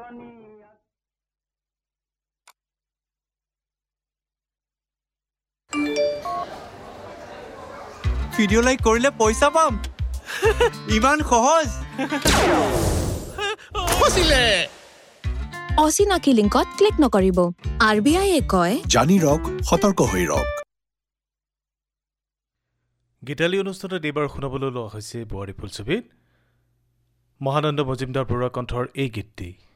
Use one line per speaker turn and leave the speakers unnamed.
video' like কৰিলে পইচা পাম ইমান সহজ
ফচিলে
অচিনাকি লিংকত ক্লিক নকৰিব আৰবিআই কয়
জানি ৰক সতৰ্ক হৈ ৰক
গীতালি অনুষ্ঠানত এইবাৰ শুনাবলৈ লোৱা হৈছে বোৱাৰী ফুলছবিত মহানন্দ মজিমদাৰ বৰুৱা কণ্ঠৰ এই গীতটি